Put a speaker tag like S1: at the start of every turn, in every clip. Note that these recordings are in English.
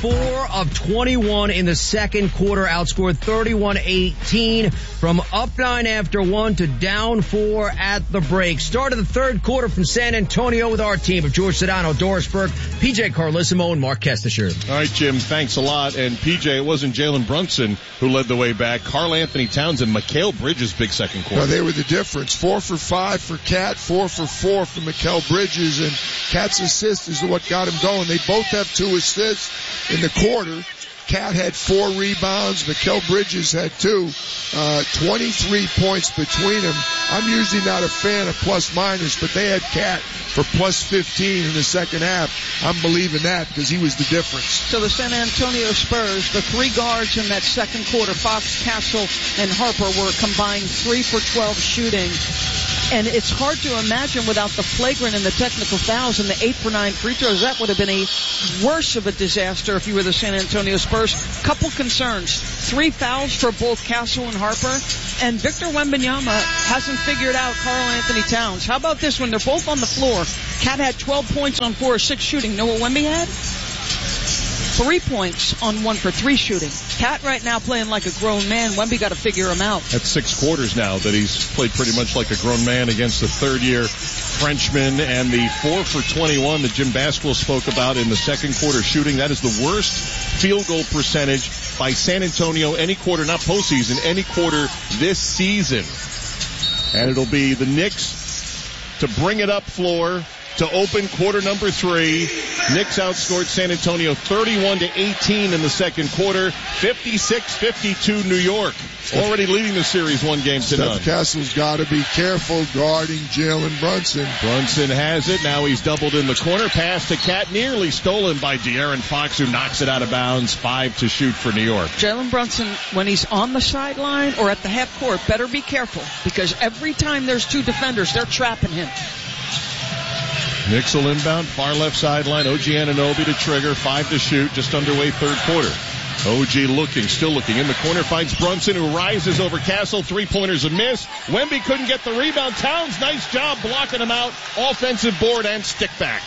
S1: 4 of 21 in the second quarter, outscored 31-18 from up 9 after 1 to down 4 at the break. Start of the third quarter from San Antonio with our team of George Sedano, Doris Burke, PJ Carlissimo, and Mark Kestisher.
S2: All right, Jim, thanks a lot. And PJ, it wasn't Jalen Brunson who led the way back. Karl Anthony Towns and Mikal Bridges, big second quarter.
S3: Well, they were the difference. 4 for 5 for Cat, 4 for 4 for Mikal Bridges, and Cat's assist is what got him going. They both have 2 assists in the quarter. Cat had 4 rebounds. Mikal Bridges had 2. 23 points between them. I'm usually not a fan of plus minus, but they had Cat for plus 15 in the second half. I'm believing that because he was the difference.
S4: So the San Antonio Spurs, the 3 guards in that second quarter, Fox, Castle, and Harper, were combined 3 for 12 shooting. And it's hard to imagine without the flagrant and the technical fouls and the 8 for 9 free throws. That would have been a worse of a disaster if you were the San Antonio Spurs. Couple concerns. 3 fouls for both Castle and Harper. And Victor Wembanyama hasn't figured out Karl Anthony Towns. How about this one? They're both on the floor. Cat had 12 points on 4 or 6 shooting. Know what Wemby had? 3 points on 1 for 3 shooting. Cat right now playing like a grown man. Wemby got to figure him out.
S2: That's 6 quarters now that he's played pretty much like a grown man against the third-year Frenchman. And the 4 for 21 that Jim Basquill spoke about in the second quarter shooting, that is the worst field goal percentage by San Antonio any quarter, not postseason, any quarter this season. And it'll be the Knicks to bring it up floor to open quarter number 3. Knicks outscored San Antonio 31-18 in the second quarter, 56-52 New York. Already leading the series 1 game to none.
S3: Steph Castle's got to be careful guarding Jalen Brunson.
S2: Brunson has it. Now he's doubled in the corner. Pass to Cat, nearly stolen by De'Aaron Fox, who knocks it out of bounds. 5 to shoot for New York.
S4: Jalen Brunson, when he's on the sideline or at the half court, better be careful because every time there's 2 defenders, they're trapping him.
S2: Knicks will inbound, far left sideline. OG Anunoby to trigger, 5 to shoot, just underway third quarter. OG still looking in the corner, finds Brunson, who rises over Castle. 3-pointers a miss. Wemby couldn't get the rebound. Towns, nice job blocking him out. Offensive board and stick back.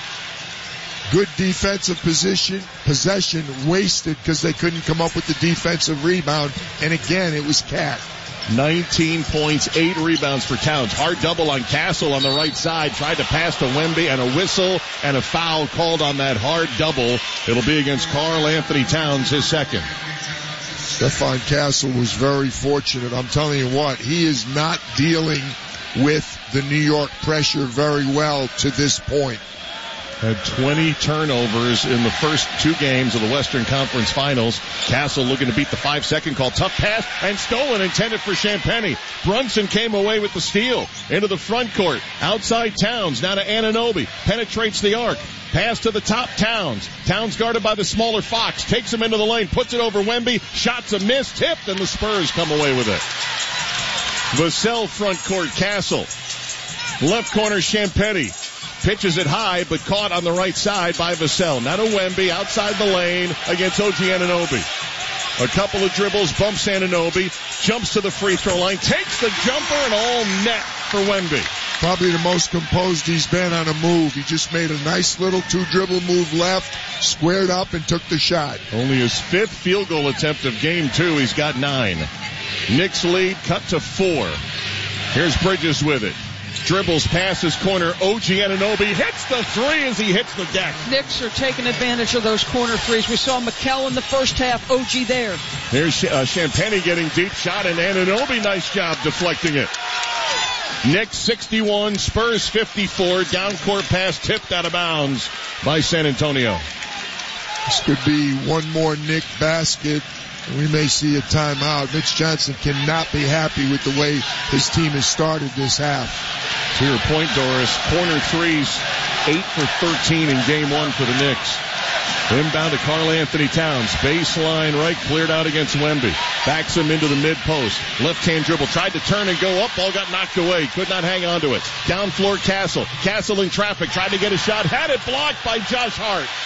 S3: Good defensive possession wasted because they couldn't come up with the defensive rebound. And again, it was Cat.
S2: 19 points, 8 rebounds for Towns. Hard double on Castle on the right side. Tried to pass to Wemby, and a whistle and a foul called on that hard double. It'll be against Karl Anthony Towns, his second.
S3: Stephon Castle was very fortunate. I'm telling you what, he is not dealing with the New York pressure very well to this point.
S2: Had 20 turnovers in the first 2 games of the Western Conference Finals. Castle looking to beat the 5-second call. Tough pass and stolen, intended for Champagnie. Brunson came away with the steal into the front court. Outside Towns, now to Anunoby. Penetrates the arc. Pass to the top, Towns. Towns guarded by the smaller Fox. Takes him into the lane, puts it over Wemby. Shots a miss, tipped, and the Spurs come away with it. Vassell front court, Castle. Left corner, Champagnie. Pitches it high, but caught on the right side by Vassell. Now to Wemby, outside the lane against OG Anunoby. A couple of dribbles, bumps Anunoby, jumps to the free throw line, takes the jumper, and all net for Wemby.
S3: Probably the most composed he's been on a move. He just made a nice little 2-dribble move left, squared up, and took the shot.
S2: Only his 5th field goal attempt of game 2. He's got 9. Knicks lead cut to 4. Here's Bridges with it. Dribbles past his corner. OG Anunoby hits the 3 as he hits the deck.
S4: Knicks are taking advantage of those corner threes. We saw Mikal in the first half. OG there.
S2: Here's Champagnie getting deep shot, and Anunoby, nice job deflecting it. Knicks 61, Spurs 54. Down court pass tipped out of bounds by San Antonio.
S3: This could be one more Knick basket. We may see a timeout. Mitch Johnson cannot be happy with the way his team has started this half.
S2: To your point, Doris, corner threes, 8 for 13 in game 1 for the Knicks. Inbound to Karl Anthony Towns. Baseline right, cleared out against Wemby. Backs him into the mid-post. Left-hand dribble. Tried to turn and go up. Ball got knocked away. Could not hang on to it. Down floor, Castle. Castle in traffic. Tried to get a shot. Had it blocked by Josh Hart.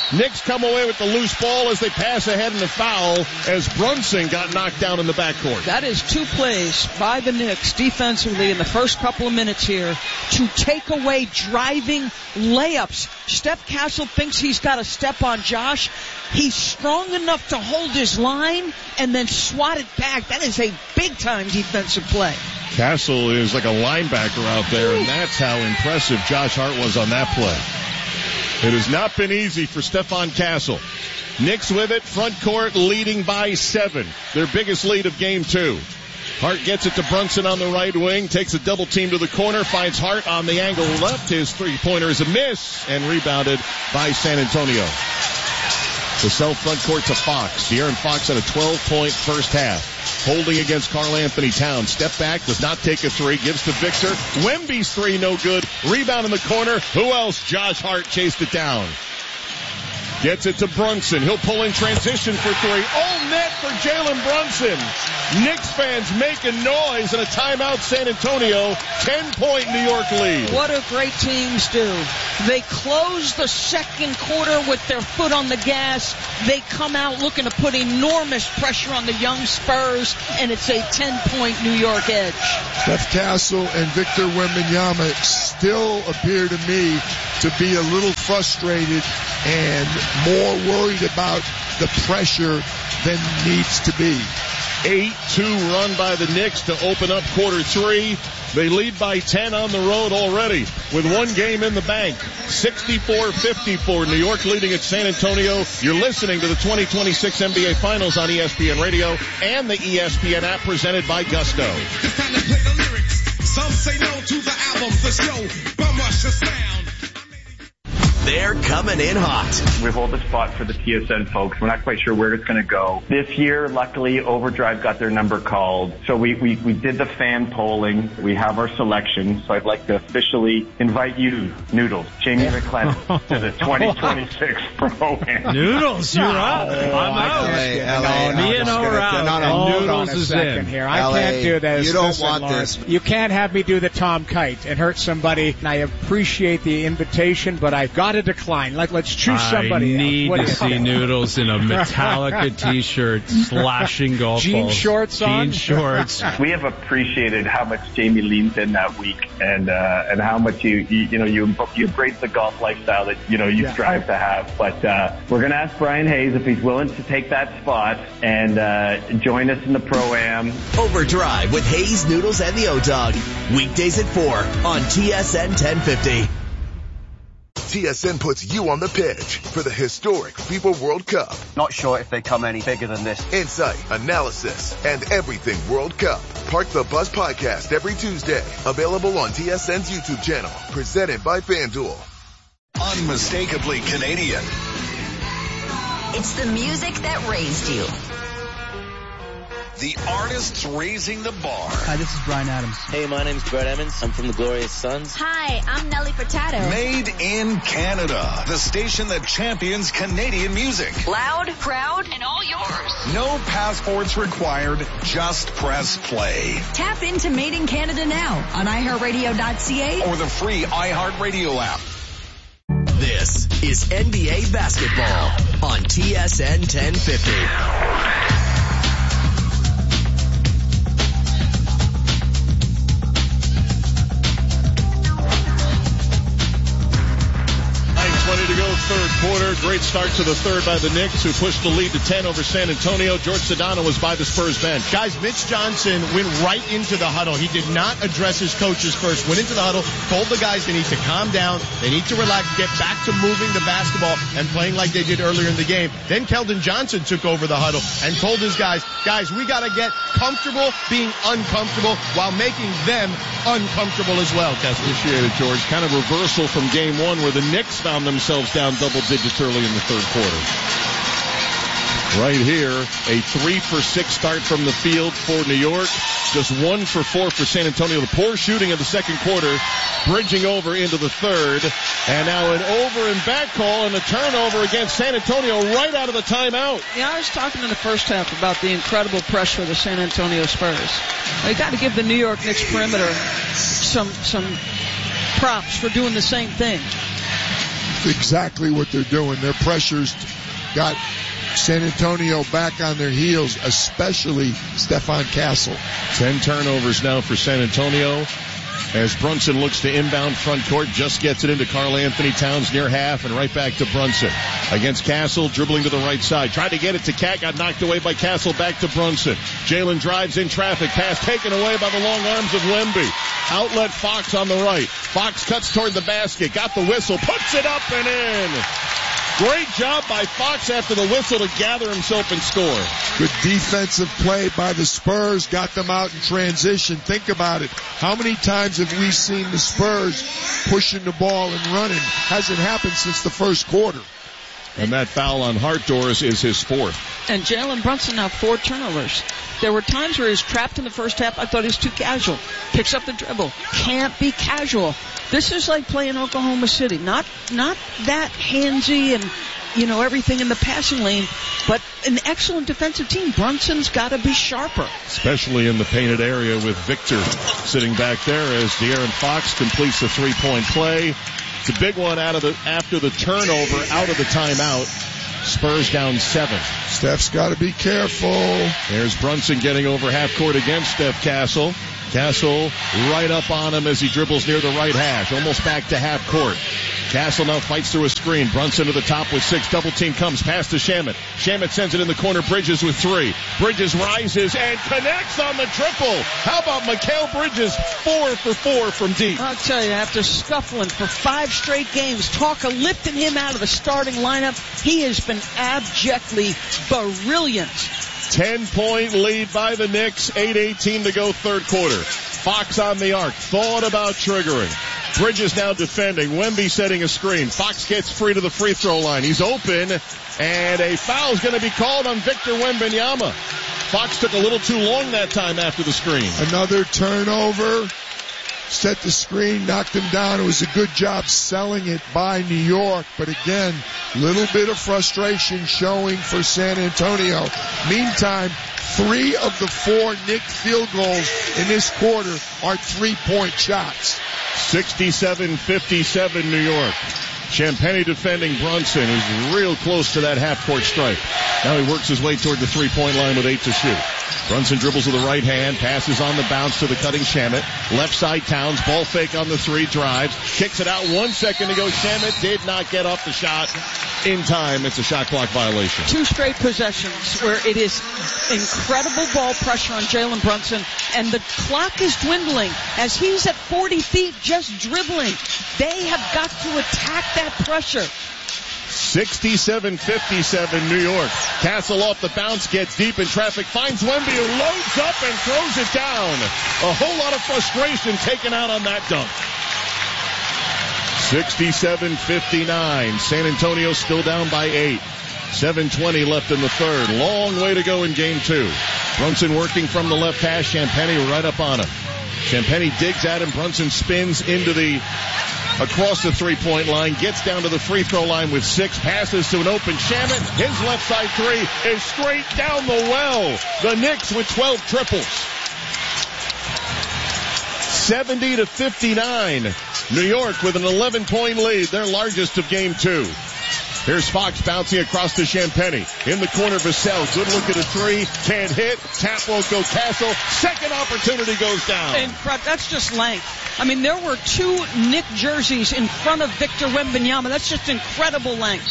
S2: Knicks come away with the loose ball as they pass ahead in the foul as Brunson got knocked down in the backcourt.
S4: That is 2 plays by the Knicks defensively in the first couple of minutes here to take away driving layups. Steph Castle thinks he's got to step on Josh. He's strong enough to hold his line and then swat it back. That is a big-time defensive play.
S2: Castle is like a linebacker out there, and that's how impressive Josh Hart was on that play. It has not been easy for Stephon Castle. Knicks with it, front court leading by 7. Their biggest lead of game 2. Hart gets it to Brunson on the right wing, takes a double team to the corner, finds Hart on the angle left. His three-pointer is a miss and rebounded by San Antonio. To sell front court to Fox. De'Aaron Fox had a 12-point first half. Holding against Karl Anthony Towns. Step back, does not take a 3, gives to Victor. Wemby's 3, no good. Rebound in the corner. Who else? Josh Hart chased it down. Gets it to Brunson. He'll pull in transition for 3. Oh, net for Jalen Brunson. Knicks fans making noise and a timeout San Antonio. 10-point New York lead.
S4: What do great teams do? They close the second quarter with their foot on the gas. They come out looking to put enormous pressure on the young Spurs, and it's a 10-point New York edge.
S3: Steph Castle and Victor Wembanyama still appear to me to be a little frustrated and more worried about the pressure than needs to be.
S2: 8-2 run by the Knicks to open up quarter 3. They lead by 10 on the road already with 1 game in the bank. 64-54. New York leading at San Antonio. You're listening to the 2026 NBA Finals on ESPN Radio and the ESPN app presented by Gusto.
S5: It's time to play the lyrics. Some say no to the album, the show, Bum Rush the sound.
S6: They're coming in hot.
S7: We hold the spot for the TSN folks. We're not quite sure where it's going to go. This year, luckily, Overdrive got their number called. So we did the fan polling. We have our selection. So I'd like to officially invite you, Noodles, Jamie McLennan, to the 2026 Pro-Am.
S8: Noodles, you're up. I'm out. Me and O are out. Noodles is in.
S9: Here. I can't do this.
S10: You don't want this.
S9: You can't have me do the Tom Kite and hurt somebody. I appreciate the invitation, but I've got to decline. Let's choose somebody.
S8: I need to see Noodles in a Metallica t-shirt slashing golf
S9: jean
S8: balls.
S9: Shorts on?
S8: Jean shorts.
S7: We have appreciated how much Jamie leans in that week and how much you embrace the golf lifestyle that, you strive to have. But, we're going to ask Brian Hayes if he's willing to take that spot and, join us in the Pro-Am.
S6: Overdrive with Hayes, Noodles, and the O-Dog. Weekdays at 4 on TSN 1050.
S11: TSN puts you on the pitch for the historic FIFA World Cup.
S12: Not sure if they come any bigger than this.
S11: Insight, analysis, and everything World Cup. Park the Bus podcast every Tuesday. Available on TSN's YouTube channel. Presented by FanDuel.
S13: Unmistakably Canadian.
S14: It's the music that raised you.
S13: The artists raising the bar.
S15: Hi, this is Bryan Adams.
S16: Hey, my name's Brett Emmons. I'm from the Glorious Sons.
S14: Hi, I'm Nelly Furtado.
S13: Made in Canada. The station that champions Canadian music.
S14: Loud, proud, and all yours.
S13: No passports required. Just press play.
S14: Tap into Made in Canada now on iHeartRadio.ca
S13: or the free iHeartRadio app.
S6: This is NBA basketball on TSN 1050.
S2: 9:20 to go, third quarter. Great start to the third by the Knicks, who pushed the lead to 10 over San Antonio. George Sedano was by the Spurs bench.
S17: Guys, Mitch Johnson went right into the huddle. He did not address his coaches first. Went into the huddle, told the guys they need to calm down, they need to relax, get back to moving the basketball and playing like they did earlier in the game. Then Keldon Johnson took over the huddle and told his guys, we got to get comfortable being uncomfortable while making them uncomfortable as well, Kessler.
S2: Appreciate it, George. Kind of reversal from game 1 where the Knicks found themselves down double digits early in the third quarter. Right here, a 3 for 6 start from the field for New York. Just 1 for 4 for San Antonio. The poor shooting in the second quarter, bridging over into the third. And now an over and back call and a turnover against San Antonio right out of the timeout.
S4: Yeah, I was talking in the first half about the incredible pressure of the San Antonio Spurs. They got to give the New York Knicks perimeter some props for doing the same thing.
S3: exactly what they're doing. Their pressures got San Antonio back on their heels, especially Stefan Castle.
S2: 10 turnovers now for San Antonio as Brunson looks to inbound front court, just gets it into Karl Anthony Towns near half and right back to Brunson. Against Castle, dribbling to the right side. Tried to get it to Cat, got knocked away by Castle, back to Brunson. Jalen drives in traffic, pass taken away by the long arms of Wemby. Outlet Fox on the right. Fox cuts toward the basket, got the whistle, puts it up and in. Great job by Fox after the whistle to gather himself and score.
S3: Good defensive play by the Spurs, got them out in transition. Think about it. How many times have we seen the Spurs pushing the ball and running? Hasn't happened since the first quarter.
S2: And that foul on Hart-Doris is his fourth.
S4: And Jalen Brunson now 4 turnovers. There were times where he was trapped in the first half. I thought he was too casual. Picks up the dribble. Can't be casual. This is like playing Oklahoma City. Not that handsy and, everything in the passing lane, but an excellent defensive team. Brunson's got to be sharper.
S2: Especially in the painted area with Victor sitting back there as De'Aaron Fox completes the three-point play. It's a big one after the turnover out of the timeout. Spurs down 7.
S3: Steph's got to be careful.
S2: There's Brunson getting over half court against Steph Castle. Castle right up on him as he dribbles near the right hash, almost back to half court. Castle now fights through a screen. Brunson to the top with 6. Double team comes past to Shamet. Shamet sends it in the corner. Bridges with 3. Bridges rises and connects on the triple. How about Mikal Bridges? 4 for 4 from deep.
S4: I'll tell you, after scuffling for 5 straight games, talk of lifting him out of the starting lineup, he has been abjectly brilliant.
S2: 10-point lead by the Knicks. 8:18 to go third quarter. Fox on the arc. Thought about triggering. Bridges now defending. Wemby setting a screen. Fox gets free to the free throw line. He's open, and a foul is going to be called on Victor Wembanyama. Fox took a little too long that time after the screen.
S3: Another turnover. Set the screen, knocked him down. It was a good job selling it by New York, but again, little bit of frustration showing for San Antonio. Meantime, 3 of the 4 Knick field goals in this quarter are 3-point shots.
S2: 67-57 New York. Champagnie defending Brunson, who's real close to that half-court stripe. Now he works his way toward the three-point line with 8 to shoot. Brunson dribbles with the right hand, passes on the bounce to the cutting Shamet. Left side Towns, ball fake on the 3, drives, kicks it out 1 second to go. Shamet did not get off the shot in time. It's a shot clock violation.
S4: 2 straight possessions where it is incredible ball pressure on Jalen Brunson, and the clock is dwindling as he's at 40 feet just dribbling. They have got to attack that pressure.
S2: 67-57 New York. Castle off the bounce, gets deep in traffic, finds Wemby, who loads up and throws it down. A whole lot of frustration taken out on that dunk. 67-59. San Antonio still down by 8. 7:20 left in the third. Long way to go in game 2. Brunson working from the left hash. Champagnie right up on him. Champagnie digs at him. Brunson spins across the three-point line, gets down to the free throw line with 6, passes to an open Shamet. His left side 3 is straight down the well. The Knicks with 12 triples. 70-59. New York with an 11-point lead, their largest of game 2. Here's Fox bouncing across to Champagnie. In the corner, Vassell. Good look at a 3. Can't hit. Tap won't go. Castle. Second opportunity goes down.
S4: That's just length. I mean, there were 2 Knick jerseys in front of Victor Wembanyama. That's just incredible length.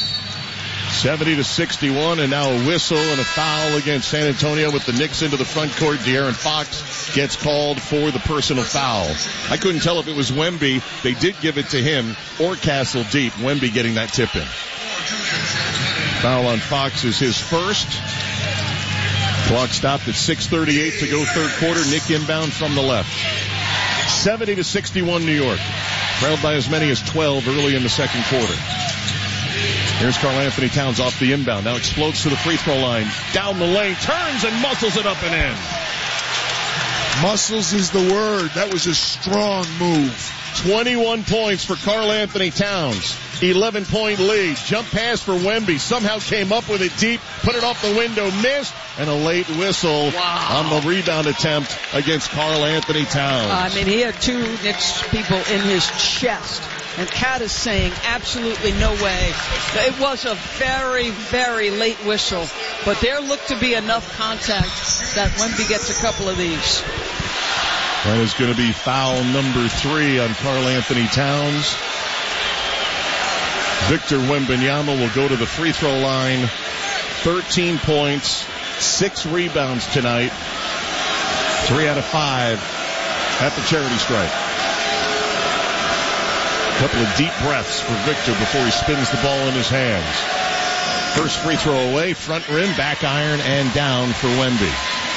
S2: 70-61, and now a whistle and a foul against San Antonio with the Knicks into the front court. De'Aaron Fox gets called for the personal foul. I couldn't tell if it was Wemby. They did give it to him, or Castle deep. Wemby getting that tip in. Foul on Fox is his first. Clock stopped at 6:38 to go third quarter. Knick inbound from the left. 70-61 New York. Trailed by as many as 12 early in the second quarter. Here's Karl Anthony Towns off the inbound. Now explodes to the free throw line. Down the lane. Turns and muscles it up and in.
S3: Muscles is the word. That was a strong move.
S2: 21 points for Karl Anthony Towns. 11-point lead. Jump pass for Wemby. Somehow came up with it deep. Put it off the window. Missed. And a late whistle on the rebound attempt against Karl Anthony Towns.
S4: I mean, he had 2 Knicks people in his chest. And Cat is saying absolutely no way. It was a very, very late whistle, but there looked to be enough contact that Wemby gets a couple of these.
S2: That is going to be foul number 3 on Karl Anthony Towns. Victor Wembanyama will go to the free throw line. 13 points, 6 rebounds tonight. 3 out of 5 at the charity stripe. A couple of deep breaths for Victor before he spins the ball in his hands. First free throw away, front rim, back iron, and down for Wemby.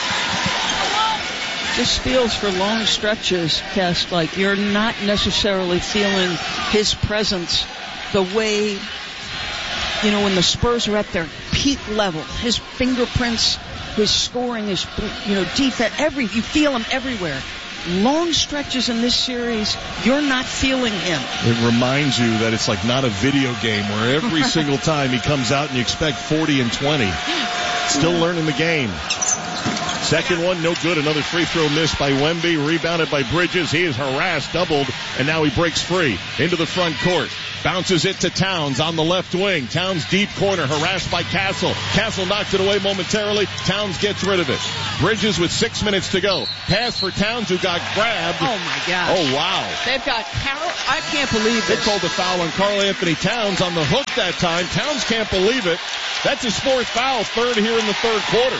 S4: Just feels for long stretches, Cass, like you're not necessarily feeling his presence the way, when the Spurs are at their peak level. His fingerprints, his scoring, his, defense, you feel him everywhere. Long stretches in this series, you're not feeling him.
S2: It reminds you that it's like not a video game where every single time he comes out and you expect 40 and 20. Still learning the game. Second one, no good. Another free throw missed by Wemby. Rebounded by Bridges. He is harassed, doubled, and now he breaks free into the front court. Bounces it to Towns on the left wing. Towns deep corner, harassed by Castle. Castle knocked it away momentarily. Towns gets rid of it. Bridges with 6 minutes to go. Pass for Towns, who got grabbed.
S4: Oh, my gosh.
S2: Oh, wow.
S4: They've got Carroll. I can't believe
S2: They
S4: it.
S2: called the foul on Karl Anthony Towns on the hook that time. Towns can't believe it. That's his 4th foul, 3rd here in the 3rd quarter.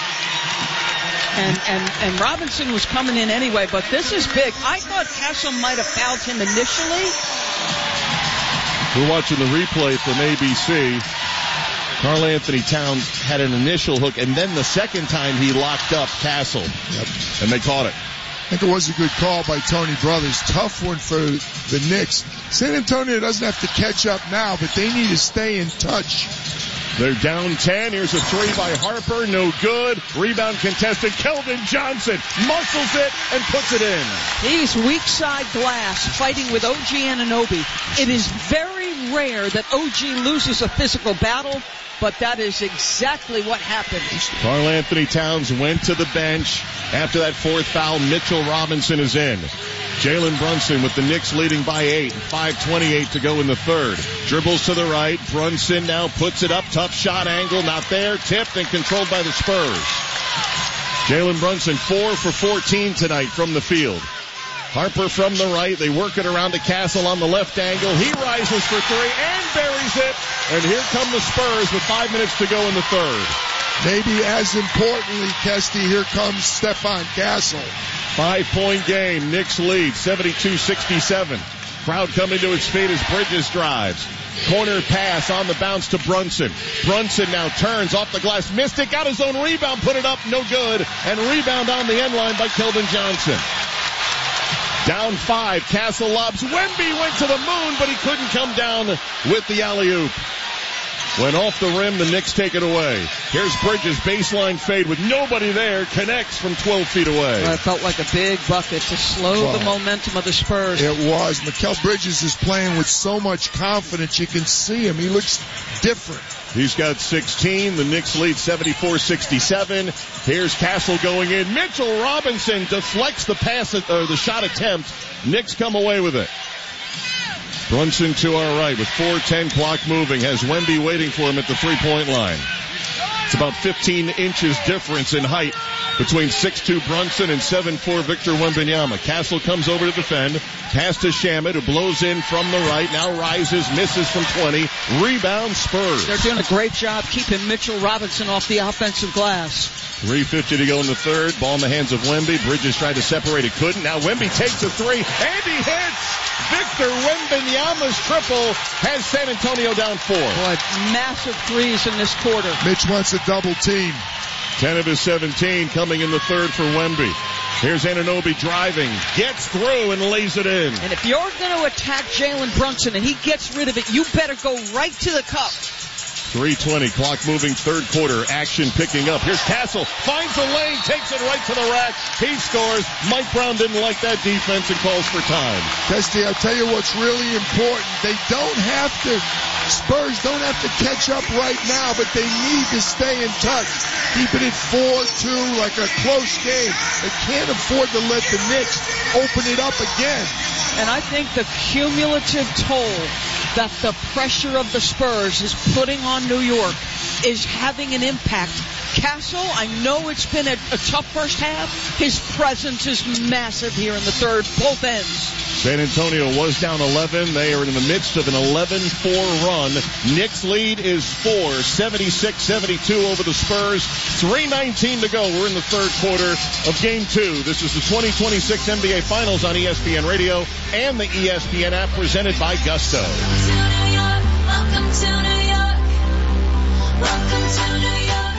S4: And Robinson was coming in anyway, but this is big. I thought Castle might have fouled him initially.
S2: We're watching the replay from ABC. Karl Anthony Towns had an initial hook, and then the second time he locked up Castle.
S3: Yep.
S2: And they caught it.
S3: I think it was a good call by Tony Brothers. Tough one for the Knicks. San Antonio doesn't have to catch up now, but they need to stay in touch.
S2: They're down 10. Here's a 3 by Harper. No good. Rebound contested. Keldon Johnson muscles it and puts it in.
S4: He's weak side glass fighting with OG Anunoby. It is very rare that OG loses a physical battle, but that is exactly what happened.
S2: Karl Anthony Towns went to the bench. After that 4th foul, Mitchell Robinson is in. Jalen Brunson with the Knicks leading by 8. 5:28 to go in the 3rd. Dribbles to the right. Brunson now puts it up. Tough shot angle. Not there. Tipped and controlled by the Spurs. Jalen Brunson 4 for 14 tonight from the field. Harper from the right. They work it around to Castle on the left angle. He rises for 3 and buries it. And here come the Spurs with 5 minutes to go in the 3rd.
S3: Maybe as importantly, Kesty, here comes Stephon Castle.
S2: 5-point game. Knicks lead 72-67. Crowd coming to its feet as Bridges drives. Corner pass on the bounce to Brunson. Brunson now turns off the glass. Missed it. Got his own rebound. Put it up. No good. And rebound on the end line by Keldon Johnson. Down 5. Castle lobs. Wemby went to the moon, but he couldn't come down with the alley-oop. Went off the rim. The Knicks take it away. Here's Bridges. Baseline fade with nobody there. Connects from 12 feet away.
S4: It felt like a big bucket to slow the momentum of the Spurs.
S3: It was. Mikal Bridges is playing with so much confidence. You can see him. He looks different.
S2: He's got 16. The Knicks lead 74-67. Here's Castle going in. Mitchell Robinson deflects the pass or the shot attempt. Knicks come away with it. Brunson to our right with 4:10 clock moving. Has Wemby waiting for him at the 3-point line. It's about 15 inches difference in height between 6'2 Brunson and 7'4 Victor Wembanyama. Castle comes over to defend. Pass to Shamet, who blows in from the right. Now rises, misses from 20. Rebound Spurs.
S4: They're doing a great job keeping Mitchell Robinson off the offensive glass.
S2: 3:50 to go in the 3rd. Ball in the hands of Wemby. Bridges tried to separate it, couldn't. Now Wemby takes a 3, and he hits! Victor Wembanyama's triple has San Antonio down 4.
S4: Boy, massive threes in this quarter.
S3: Mitch wants a double team.
S2: 10 of his 17 coming in the 3rd for Wemby. Here's Anunoby driving, gets through and lays it in.
S4: And if you're going to attack Jalen Brunson and he gets rid of it, you better go right to the cup.
S2: 3:20, clock moving, third quarter, action picking up. Here's Castle, finds the lane, takes it right to the rack. He scores. Mike Brown didn't like that defense and calls for time.
S3: Kesty, I'll tell you what's really important. Spurs don't have to catch up right now, but they need to stay in touch. Keep it at 4-2, like a close game. They can't afford to let the Knicks open it up again.
S4: And I think the cumulative toll that the pressure of the Spurs is putting on New York is having an impact. Castle, I know it's been a tough first half. His presence is massive here in the third, both ends.
S2: San Antonio was down 11. They are in the midst of an 11-4 run. Knicks lead is 4, 76-72 over the Spurs. 3:19 to go. We're in the third quarter of Game 2. This is the 2026 NBA Finals on ESPN Radio and the ESPN app, presented by Gusto.
S10: Welcome to New York. Welcome to New York.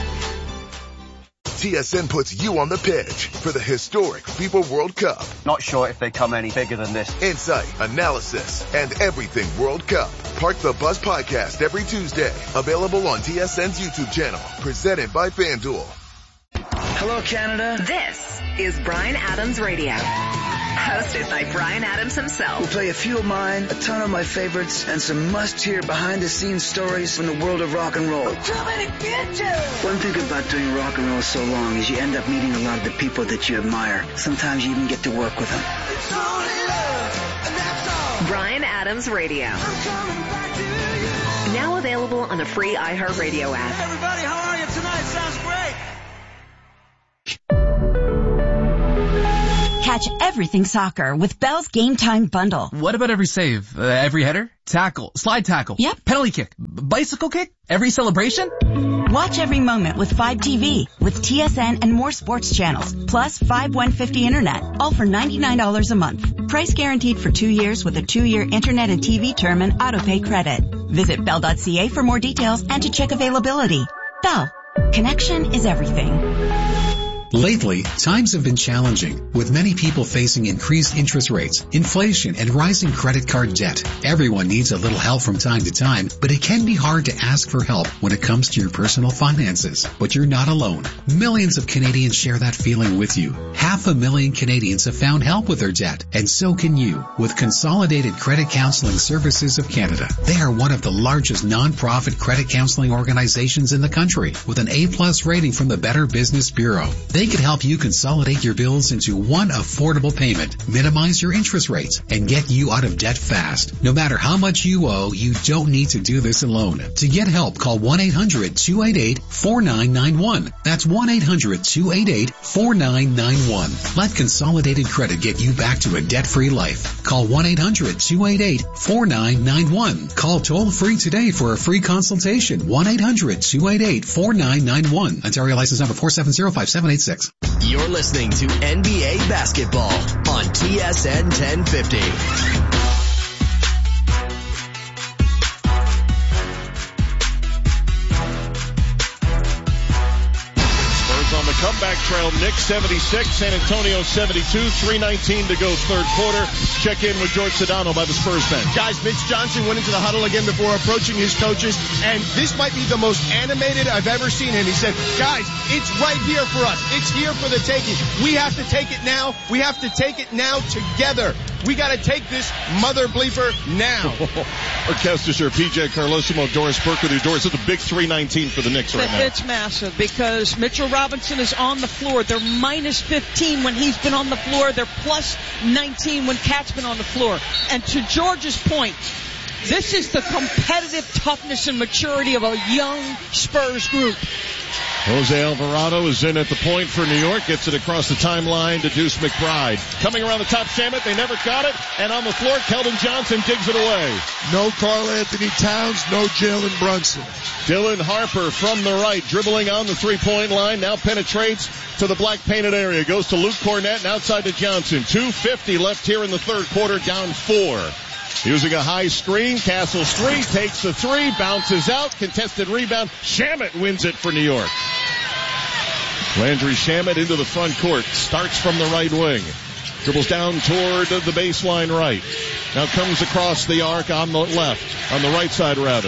S11: TSN puts you on the pitch for the historic FIBA World Cup.
S12: Not sure if they come any bigger than this.
S11: Insight, analysis, and everything World Cup. Park the Buzz podcast every Tuesday. Available on TSN's YouTube channel. Presented by FanDuel.
S15: Hello, Canada.
S14: This is Bryan Adams Radio. Hosted by Bryan Adams himself.
S15: We'll play a few of mine, a ton of my favorites, and some must-hear behind-the-scenes stories from the world of rock and roll.
S10: Too many bitches!
S15: One thing about doing rock and roll so long is you end up meeting a lot of the people that you admire. Sometimes you even get to work with them.
S10: It's only love, and that's all.
S14: Bryan Adams Radio.
S10: I'm coming back to you.
S14: Now available on the free iHeartRadio app.
S10: Hey, everybody, how are you tonight? Sounds great.
S18: Catch everything soccer with Bell's Game Time Bundle.
S19: What about every save? Every header? Tackle? Slide tackle?
S18: Yep.
S19: Penalty kick? Bicycle kick? Every celebration?
S18: Watch every moment with 5TV, with TSN and more sports channels, plus 5150 internet, all for $99 a month. Price guaranteed for 2 years with a 2-year internet and TV term and autopay credit. Visit Bell.ca for more details and to check availability. Bell. Connection is everything.
S20: Lately, times have been challenging, with many people facing increased interest rates, inflation, and rising credit card debt. Everyone needs a little help from time to time, but it can be hard to ask for help when it comes to your personal finances. But you're not alone. Millions of Canadians share that feeling with you. 500,000 Canadians have found help with their debt, and so can you, with Consolidated Credit Counseling Services of Canada. They are one of the largest non-profit credit counseling organizations in the country, with an A+ rating from the Better Business Bureau. They can help you consolidate your bills into one affordable payment, minimize your interest rates, and get you out of debt fast. No matter how much you owe, you don't need to do this alone. To get help, call 1-800-288-4991. That's 1-800-288-4991. Let Consolidated Credit get you back to a debt-free life. Call 1-800-288-4991. Call toll-free today for a free consultation. 1-800-288-4991. Ontario license number 4705786.
S6: You're listening to NBA Basketball on TSN 1050.
S2: On the comeback trail, Knicks 76, San Antonio 72, 3:19 to go, third quarter. Check in with George Sedano by the Spurs bench.
S17: Guys, Mitch Johnson went into the huddle again before approaching his coaches, and this might be the most animated I've ever seen him. He said, guys, it's right here for us. It's here for the taking. We have to take it now. We have to take it now together. We got to take this mother bleeper now.
S2: Orchestra, PJ Carlosimo, Doris Burke with you. Doris, it's a big 3:19 for the Knicks right now.
S4: It's massive because Mitchell Robinson is on the floor. They're minus 15 when he's been on the floor. They're plus 19 when Cat's been on the floor. And to George's point, this is the competitive toughness and maturity of a young Spurs group.
S2: Jose Alvarado is in at the point for New York. Gets it across the timeline to Deuce McBride. Coming around the top, Shamet. They never got it. And on the floor, Keldon Johnson digs it away.
S3: No Karl Anthony Towns, no Jalen Brunson.
S2: Dylan Harper from the right, dribbling on the three-point line. Now penetrates to the black painted area. Goes to Luke Cornett and outside to Johnson. 2:50 left here in the third quarter, down 4. Using a high screen, Castle Street takes the three, bounces out, contested rebound. Shamet wins it for New York. Landry Shamet into the front court, starts from the right wing. Dribbles down toward the baseline right. Now comes across the arc on the left, on the right side rather.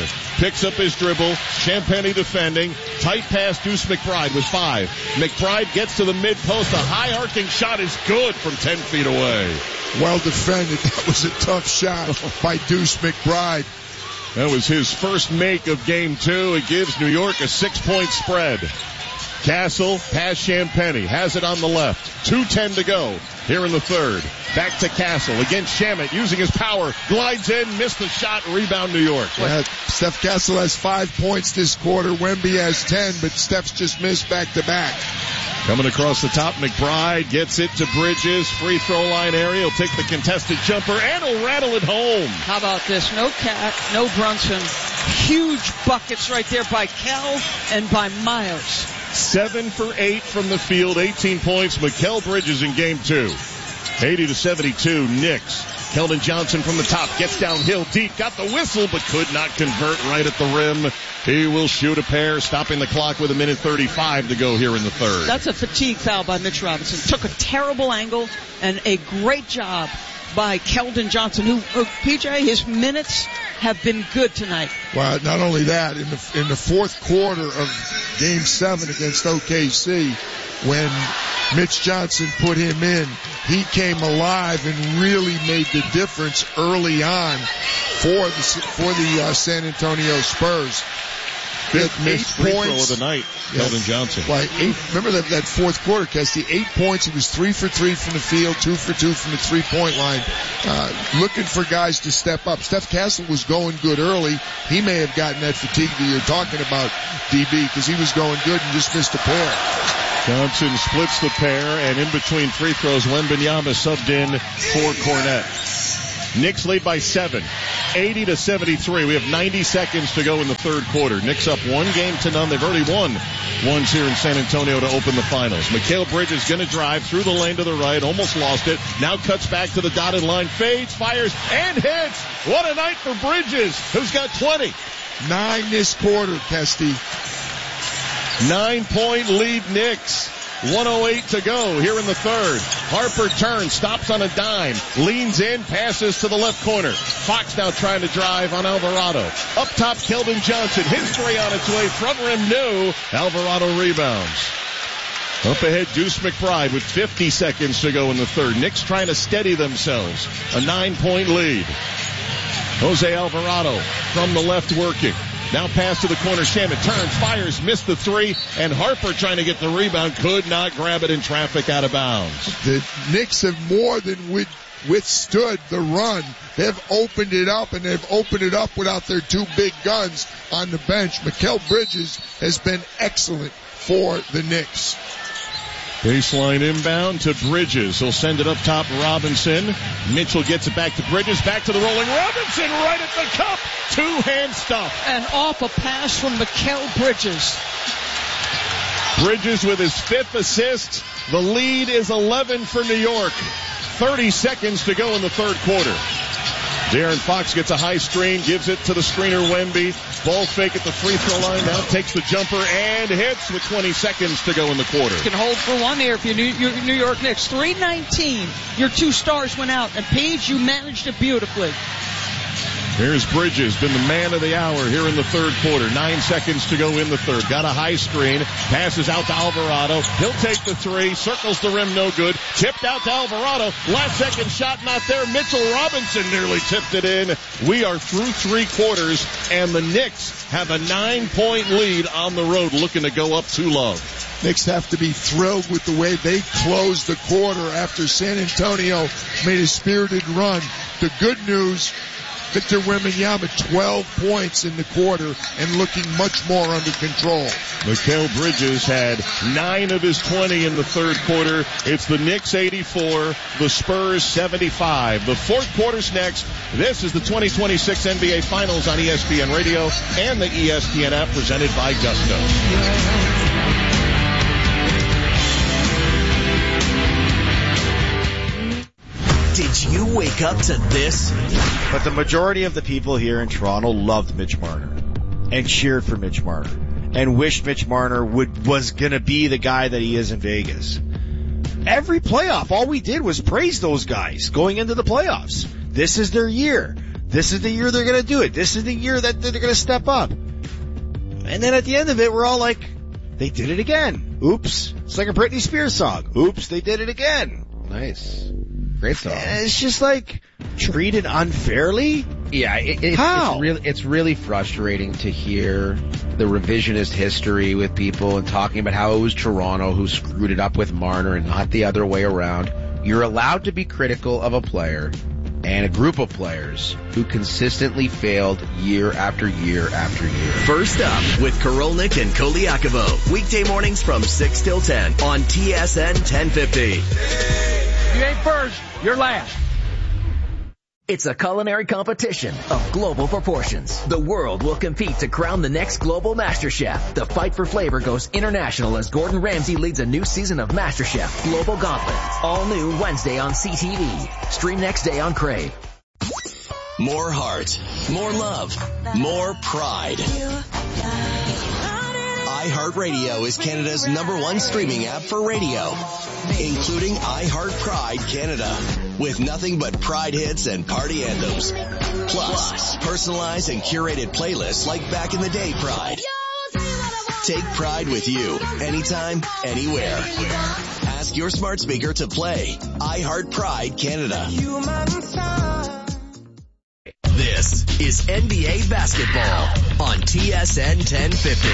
S2: Picks up his dribble. Champagny defending. Tight pass. Deuce McBride with 5. McBride gets to the mid post. A high arcing shot is good from 10 feet away.
S3: Well defended. That was a tough shot by Deuce McBride.
S2: That was his first make of game 2. It gives New York a 6-point spread. Castle past Champagny. Has it on the left. 2:10 to go here in the third. Back to Castle against Shamet using his power. Glides in. Missed the shot. Rebound New York.
S3: Yeah, Steph Castle has 5 points this quarter. Wemby has 10, but Steph's just missed back-to-back.
S2: Coming across the top, McBride gets it to Bridges. Free throw line area. He'll take the contested jumper and he'll rattle it home.
S4: How about this? No Cat, no Brunson. Huge buckets right there by Cal and by Myers.
S2: 7 for 8 from the field. 18 points. Mikal Bridges in game 2. 80-72. Knicks. Keldon Johnson from the top gets downhill deep. Got the whistle but could not convert right at the rim. He will shoot a pair, stopping the clock with 1:35 to go here in the third.
S4: That's a fatigue foul by Mitch Robinson. Took a terrible angle and a great job by Keldon Johnson, who, PJ, his minutes have been good tonight.
S3: Well, not only that, in the fourth quarter of Game 7 against OKC, when Mitch Johnson put him in, he came alive and really made the difference early on for the San Antonio Spurs.
S2: Fifth missed free throw of the night, Keldon Johnson.
S3: Like remember that fourth quarter, Kesty, 8 points. He was 3 for 3 from the field, 2 for 2 from the 3-point line. Looking for guys to step up. Steph Castle was going good early. He may have gotten that fatigue that you're talking about, DB, because he was going good and just missed a pair.
S2: Johnson splits the pair, and in between free throws, Wembanyama subbed in for Cornette. Knicks lead by 7, 80-73. We have 90 seconds to go in the third quarter. Knicks up 1-0. They've already won ones here in San Antonio to open the finals. Mikal Bridges going to drive through the lane to the right, almost lost it. Now cuts back to the dotted line, fades, fires, and hits. What a night for Bridges, who's got 20.
S3: 9 this quarter, Kesty.
S2: 9-point lead Knicks. 1:08 to go here in the third. Harper turns, stops on a dime, leans in, passes to the left corner. Fox now trying to drive on Alvarado. Up top, Keldon Johnson. His three on its way. Front rim, no. Alvarado rebounds. Up ahead, Deuce McBride with 50 seconds to go in the third. Knicks trying to steady themselves. A 9-point lead. Jose Alvarado from the left working. Now pass to the corner. Shamet turns, fires, missed the 3, and Harper trying to get the rebound, could not grab it in traffic, out of bounds.
S3: The Knicks have more than withstood the run. They've opened it up, and they've opened it up without their 2 big guns on the bench. Mikal Bridges has been excellent for the Knicks.
S2: Baseline inbound to Bridges. He'll send it up top, Robinson. Mitchell gets it back to Bridges. Back to the rolling Robinson, right at the cup. 2-hand stuff.
S4: And off a pass from Mikal Bridges.
S2: Bridges with his 5th assist. The lead is 11 for New York. 30 seconds to go in the third quarter. De'Aaron Fox gets a high screen, gives it to the screener Wemby. Ball fake at the free throw line, now takes the jumper and hits with 20 seconds to go in the quarter.
S4: You can hold for one here if you're New York Knicks. 3:19. Your 2 stars went out, and Page, you managed it beautifully.
S2: Here's Bridges, been the man of the hour here in the third quarter. 9 seconds to go in the third. Got a high screen, passes out to Alvarado. He'll take the 3, circles the rim, no good. Tipped out to Alvarado. Last second shot not there. Mitchell Robinson nearly tipped it in. We are through 3 quarters, and the Knicks have a 9-point lead on the road, looking to go up 2 low.
S3: Knicks have to be thrilled with the way they closed the quarter after San Antonio made a spirited run. The good news, Victor Wembanyama, 12 points in the quarter and looking much more under control.
S2: Mikal Bridges had 9 of his 20 in the third quarter. It's the Knicks 84, the Spurs 75. The fourth quarter's next. This is the 2026 NBA Finals on ESPN Radio and the ESPN app, presented by Gusto.
S6: Did you wake up to this?
S21: But the majority of the people here in Toronto loved Mitch Marner and cheered for Mitch Marner and wished Mitch Marner was gonna be the guy that he is in Vegas. Every playoff, all we did was praise those guys going into the playoffs. This is their year. This is the year they're going to do it. This is the year that they're going to step up. And then at the end of it, we're all like, they did it again. Oops. It's like a Britney Spears song. Oops, they did it again.
S1: Nice. Great song.
S21: And it's just like treated unfairly.
S1: Yeah,
S21: How?
S1: It's really frustrating to hear the revisionist history with people and talking about how it was Toronto who screwed it up with Marner and not the other way around. You're allowed to be critical of a player and a group of players who consistently failed year after year after year.
S6: First up with Korolnik and Koliakovo. Weekday mornings from 6 till 10 on TSN 1050.
S8: You ain't first, you're last.
S22: It's a culinary competition of global proportions. The world will compete to crown the next global Master Chef. The fight for flavor goes international as Gordon Ramsay leads a new season of Master Chef Global Gauntlet. All new Wednesday on CTV. Stream next day on Crave.
S6: More heart, more love, more pride. iHeartRadio is Canada's #1 streaming app for radio, including iHeart Pride Canada, with nothing but Pride hits and party anthems. Plus, personalized and curated playlists like Back in the Day Pride. Take Pride with you, anytime, anywhere. Ask your smart speaker to play iHeart Pride Canada. This is NBA basketball on TSN 1050.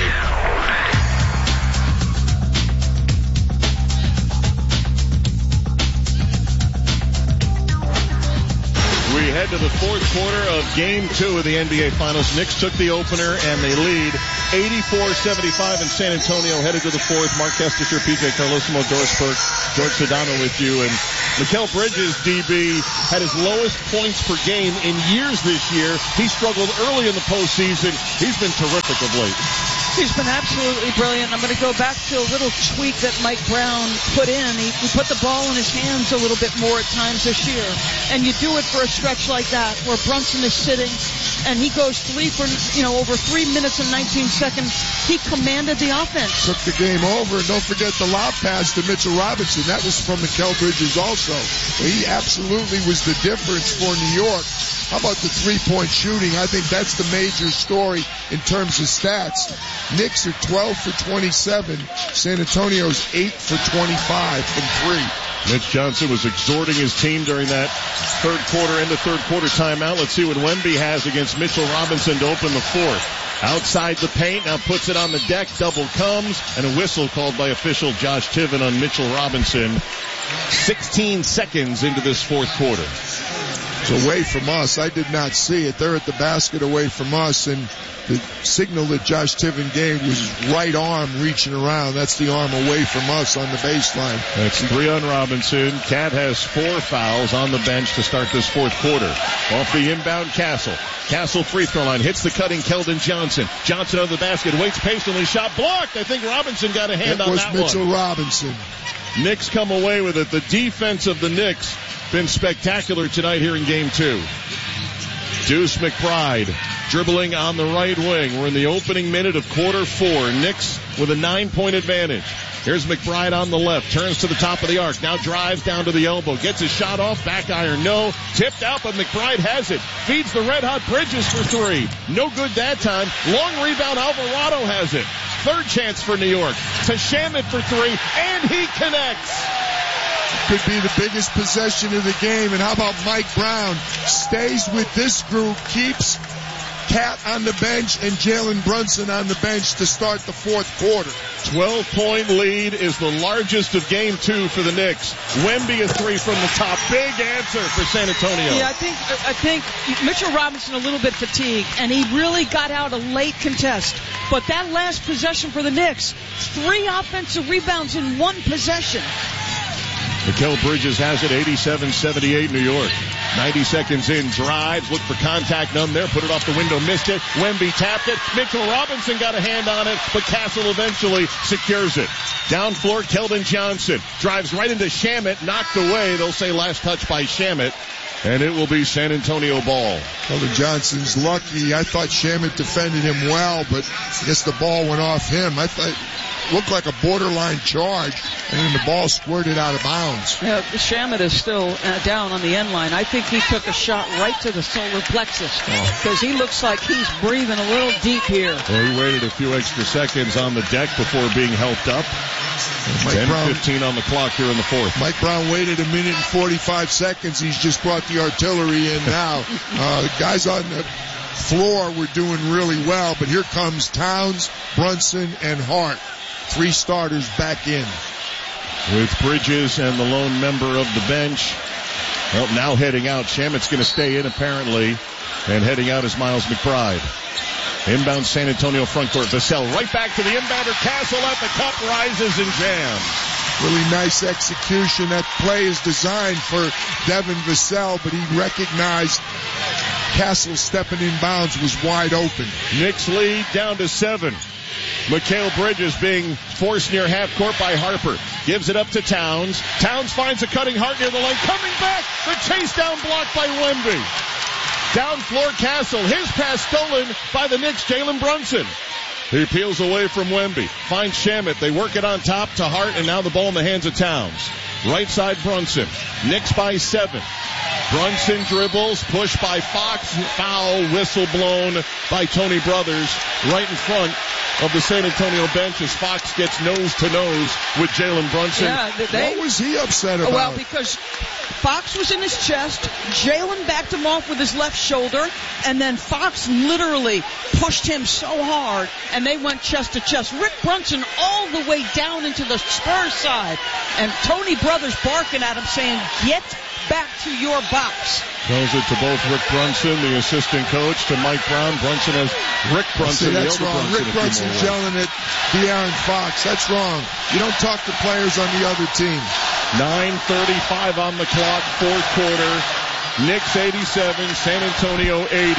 S2: We head to the fourth quarter of Game 2 of the NBA Finals. Knicks took the opener, and they lead 84-75 in San Antonio. Headed to the fourth. Mark Kestisher, PJ Carlosimo, Doris Burke, George Sedano with you. And Mikal Bridges, DB, had his lowest points per game in years this year. He struggled early in the postseason. He's been terrific of late.
S4: He's been absolutely brilliant. I'm going to go back to a little tweak that Mike Brown put in. He put the ball in his hands a little bit more at times this year. And you do it for a stretch like that where Brunson is sitting and he goes over 3 minutes and 19 seconds. He commanded the offense.
S3: Took the game over. And don't forget the lob pass to Mitchell Robinson. That was from Mikal Bridges also. He absolutely was the difference for New York. How about the three-point shooting? I think that's the major story in terms of stats. Knicks are 12 for 27. San Antonio's 8 for 25 from three.
S2: Mitch Johnson was exhorting his team during that third quarter timeout. Let's see what Wemby has against Mitchell Robinson to open the fourth. Outside the paint, now puts it on the deck, double comes, and a whistle called by official Josh Tiven on Mitchell Robinson. 16 seconds into this fourth quarter.
S3: It's away from us. I did not see it. They're at the basket away from us, and the signal that Josh Tiven gave was right arm reaching around. That's the arm away from us on the baseline.
S2: That's 3 on Robinson. Cat has 4 fouls on the bench to start this fourth quarter. Off the inbound, Castle. Castle free throw line. Hits the cutting Keldon Johnson. Johnson on the basket. Waits patiently. Shot blocked. I think Robinson got a hand on that one.
S3: It was Mitchell Robinson.
S2: Knicks come away with it. The defense of the Knicks been spectacular tonight here in Game 2. Deuce McBride dribbling on the right wing. We're in the opening minute of quarter 4. Knicks with a 9-point advantage. Here's McBride on the left. Turns to the top of the arc. Now drives down to the elbow. Gets his shot off. Back iron. No. Tipped out, but McBride has it. Feeds the red-hot Bridges for 3. No good that time. Long rebound. Alvarado has it. Third chance for New York. To Shamet for 3. And he connects.
S3: Could be the biggest possession of the game. And how about Mike Brown? Stays with this group. Keeps Cat on the bench and Jalen Brunson on the bench to start the fourth quarter.
S2: 12-point lead is the largest of Game 2 for the Knicks. Wemby a 3 from the top. Big answer for San Antonio.
S4: Yeah, I think Mitchell Robinson a little bit fatigued, and he really got out a late contest. But that last possession for the Knicks, 3 offensive rebounds in 1 possession.
S2: Mikal Bridges has it, 87-78 New York. 90 seconds in, drives, look for contact, none there, put it off the window, missed it. Wemby tapped it. Mitchell Robinson got a hand on it, but Castle eventually secures it. Down floor, Keldon Johnson drives right into Shamet, knocked away. They'll say last touch by Shamet, and it will be San Antonio ball.
S3: Keldon Johnson's lucky. I thought Shamet defended him well, but I guess the ball went off him. I thought looked like a borderline charge, and then the ball squirted out of bounds.
S4: Yeah, Shamet is still down on the end line. I think he took a shot right to the solar plexus because he looks like he's breathing a little deep here.
S2: Well, he waited a few extra seconds on the deck before being helped up. 10:15 on the clock here in the fourth.
S3: Mike Brown waited 1 minute and 45 seconds. He's just brought the artillery in now. The guys on the floor were doing really well, but here comes Towns, Brunson, and Hart. 3 starters back in.
S2: With Bridges and the lone member of the bench. Well, now heading out. Shamet's going to stay in apparently. And heading out is Miles McBride. Inbound San Antonio front court. Vassell right back to the inbounder. Castle at the cup, rises and jams.
S3: Really nice execution. That play is designed for Devin Vassell, but he recognized Castle stepping in bounds was wide open.
S2: Knicks lead down to 7. Mikal Bridges being forced near half court by Harper. Gives it up to Towns. Towns finds a cutting Hart near the lane. Coming back. The chase down blocked by Wemby. Down floor Castle. His pass stolen by the Knicks, Jalen Brunson. He peels away from Wemby. Finds Shamet. They work it on top to Hart, and now the ball in the hands of Towns. Right side Brunson. Knicks by 7. Brunson dribbles, pushed by Fox, foul, whistle blown by Tony Brothers right in front of the San Antonio bench as Fox gets nose to nose with Jalen Brunson.
S4: Yeah,
S3: what was he upset about?
S4: Well, because Fox was in his chest, Jalen backed him off with his left shoulder, and then Fox literally pushed him so hard, and they went chest to chest. Rick Brunson all the way down into the Spurs side, and Tony Brothers barking at him saying, get back to your box.
S2: Tells it to both Rick Brunson, the assistant coach, to Mike Brown. Brunson has Rick Brunson.
S3: That's wrong. Rick Brunson yelling at De'Aaron Fox. That's wrong. You don't talk to players on the other team.
S2: 9:35 on the clock, fourth quarter. Knicks 87, San Antonio 80.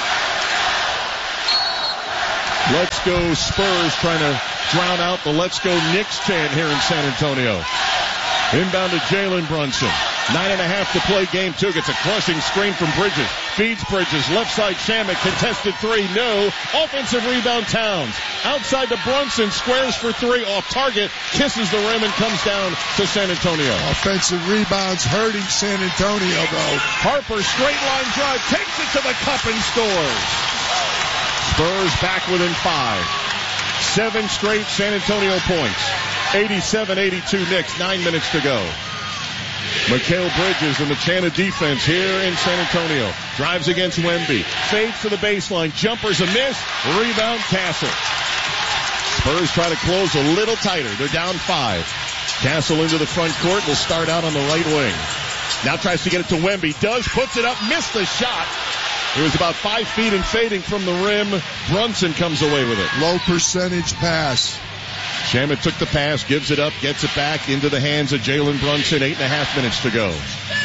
S2: Let's go Spurs, trying to drown out the Let's Go Knicks chant here in San Antonio. Inbound to Jalen Brunson. 9.5 to play game 2. Gets a crushing screen from Bridges. Feeds Bridges. Left side Shamet. Contested 3. No. Offensive rebound Towns. Outside to Brunson. Squares for 3. Off target. Kisses the rim and comes down to San Antonio.
S3: Offensive rebounds hurting San Antonio though.
S2: Harper straight line drive. Takes it to the cup and scores. Spurs back within 5. 7 straight San Antonio points. 87-82 Knicks. 9 minutes to go. Mikal Bridges in the chant of defense here in San Antonio. Drives against Wemby. Fades to the baseline. Jumper's a miss. Rebound Castle. Spurs try to close a little tighter. They're down 5. Castle into the front court. Will start out on the right wing. Now tries to get it to Wemby. Does. Puts it up. Missed the shot. It was about 5 feet and fading from the rim. Brunson comes away with it.
S3: Low percentage pass.
S2: Shamet took the pass, gives it up, gets it back into the hands of Jalen Brunson. 8.5 minutes to go.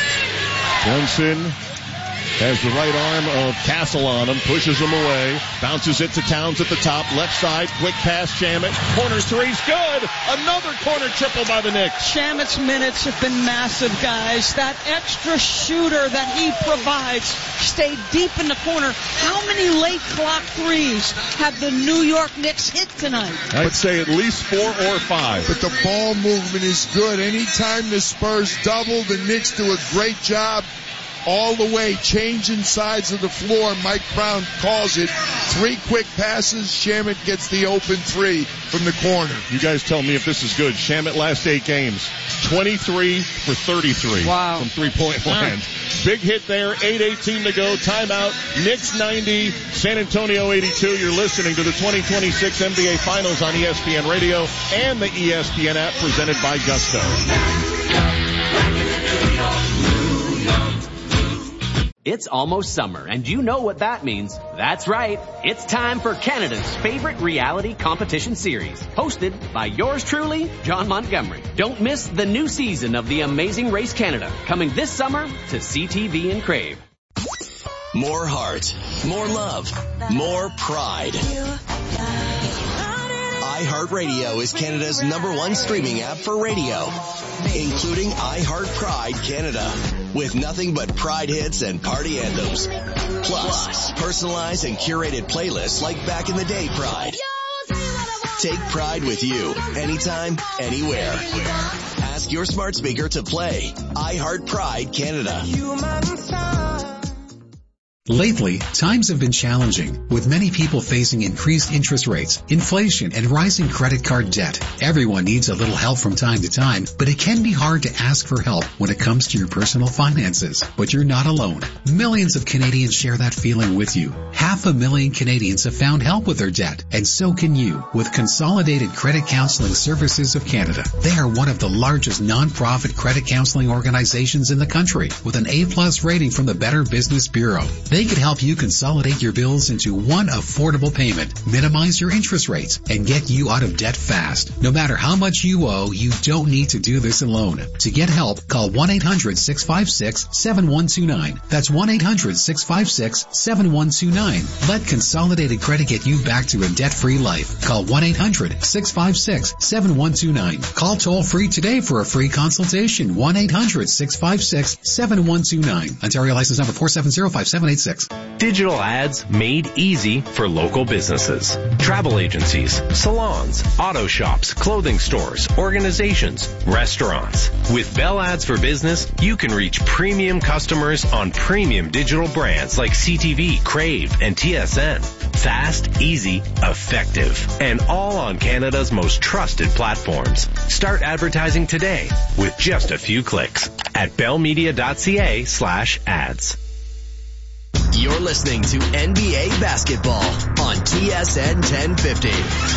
S2: Brunson has the right arm of Castle on him, pushes him away, bounces it to Towns at the top, left side, quick pass, Shamet, corner three's good, another corner triple by the Knicks.
S4: Shamet's minutes have been massive, guys. That extra shooter that he provides stayed deep in the corner. How many late clock threes have the New York Knicks hit tonight?
S2: I'd say at least 4 or 5.
S3: But the ball movement is good. Anytime the Spurs double, the Knicks do a great job all the way, changing sides of the floor. Mike Brown calls it. 3 quick passes. Shamet gets the open 3 from the corner.
S2: You guys tell me if this is good. Shamet last 8 games, 23 for 33
S4: wow.
S2: from three-point land. Big hit there. 8:18 to go. Timeout. Knicks 90, San Antonio 82. You're listening to the 2026 NBA Finals on ESPN Radio and the ESPN app, presented by Gusto.
S5: It's almost summer, and you know what that means. That's right. It's time for Canada's favorite reality competition series, hosted by yours truly, John Montgomery. Don't miss the new season of The Amazing Race Canada, coming this summer to CTV and Crave.
S6: More heart, more love, more pride. iHeartRadio is Canada's #1 streaming app for radio, including iHeart Pride Canada, with nothing but Pride hits and party anthems. Plus, personalized and curated playlists like Back in the Day Pride. Take pride with you, anytime, anywhere. Ask your smart speaker to play iHeart Pride Canada.
S20: Lately, times have been challenging, with many people facing increased interest rates, inflation, and rising credit card debt. Everyone needs a little help from time to time, but it can be hard to ask for help when it comes to your personal finances. But you're not alone. Millions of Canadians share that feeling with you. 500,000 Canadians have found help with their debt, and so can you with Consolidated Credit Counseling Services of Canada. They are one of the largest non-profit credit counseling organizations in the country, with an A+ rating from the Better Business Bureau. They can help you consolidate your bills into one affordable payment, minimize your interest rates, and get you out of debt fast. No matter how much you owe, you don't need to do this alone. To get help, call 1-800-656-7129. That's 1-800-656-7129. Let Consolidated Credit get you back to a debt-free life. Call 1-800-656-7129. Call toll-free today for a free consultation. 1-800-656-7129. Ontario license number 4705786.
S7: Digital ads made easy for local businesses. Travel agencies, salons, auto shops, clothing stores, organizations, restaurants. With Bell Ads for Business, you can reach premium customers on premium digital brands like CTV, Crave, and TSN. Fast, easy, effective, and all on Canada's most trusted platforms. Start advertising today with just a few clicks at bellmedia.ca/ads.
S6: You're listening to NBA Basketball on TSN 1050.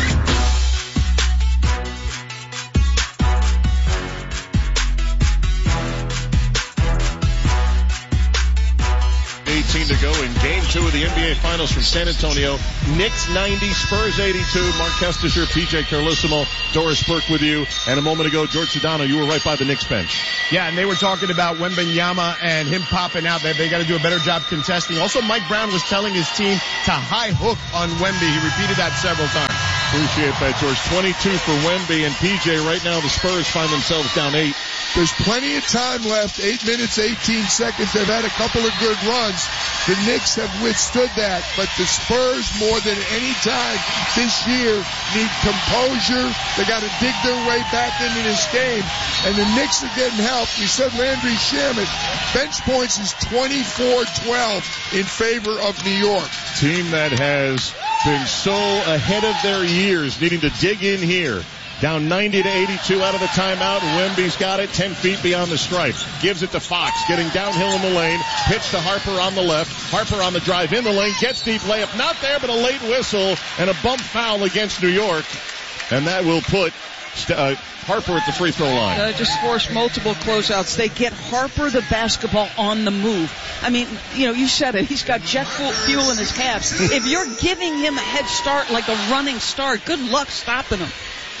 S2: 18 to go in Game 2 of the NBA Finals from San Antonio. Knicks 90, Spurs 82. Mark Kestisher, PJ Carlissimo, Doris Burke with you. And a moment ago, George Sedano, you were right by the Knicks bench.
S17: Yeah, and they were talking about Wembanyama and him popping out. They got to do a better job contesting. Also, Mike Brown was telling his team to high hook on Wemby. He repeated that several times.
S2: Appreciate that, George. 22 for Wemby and PJ. Right now, the Spurs find themselves down 8.
S3: There's plenty of time left. 8 minutes, 18 seconds. They've had a couple of good runs. The Knicks have withstood that, but the Spurs, more than any time this year, need composure. They got to dig their way back into this game. And the Knicks are getting help. We said Landry Shamet. Bench points is 24-12 in favor of New York.
S2: Team that has been so ahead of their years, needing to dig in here. Down 90-82 out of the timeout. Wemby's got it 10 feet beyond the stripe. Gives it to Fox, getting downhill in the lane. Pitch to Harper on the left. Harper on the drive in the lane. Gets deep layup. Not there, but a late whistle and a bump foul against New York. And that will put Harper at the free throw line.
S4: Just force multiple closeouts. They get Harper the basketball on the move. I mean, you said it. He's got jet fuel in his calves. If you're giving him a head start like a running start, good luck stopping him.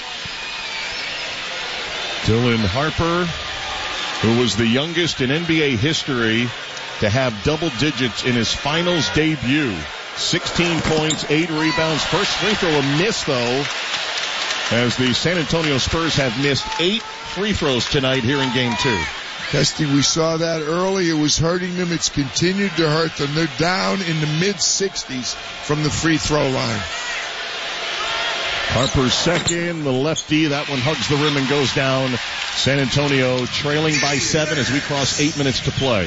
S2: Dylan Harper, who was the youngest in NBA history to have double digits in his finals debut. 16 points, 8 rebounds. First free throw a miss, though, as the San Antonio Spurs have missed 8 free throws tonight here in Game 2.
S3: Kesty, we saw that early. It was hurting them. It's continued to hurt them. They're down in the mid-60s from the free throw line.
S2: Harper's second, the lefty. That one hugs the rim and goes down. San Antonio trailing by 7 as we cross 8 minutes to play.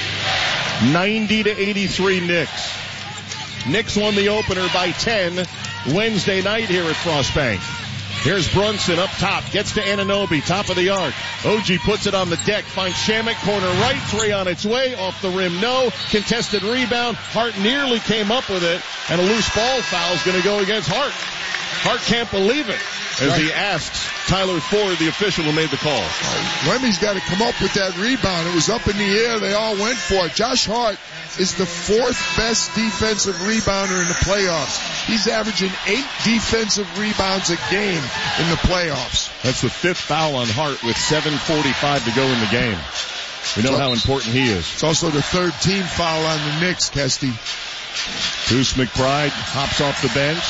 S2: 90-83 Knicks. Knicks won the opener by 10 Wednesday night here at Frostbank. Here's Brunson up top, gets to Anunoby, top of the arc. OG puts it on the deck, finds Shamet, corner right, 3 on its way, off the rim, no. Contested rebound, Hart nearly came up with it, and a loose ball foul is going to go against Hart. Hart can't believe it as he asks Tyler Ford, the official who made the call.
S3: Wemby's got to come up with that rebound. It was up in the air. They all went for it. Josh Hart is the 4th best defensive rebounder in the playoffs. He's averaging 8 defensive rebounds a game in the playoffs.
S2: That's the 5th foul on Hart with 7:45 to go in the game. We know how important he is.
S3: It's also the 3rd team foul on the Knicks, Kesty.
S2: Deuce McBride hops off the bench.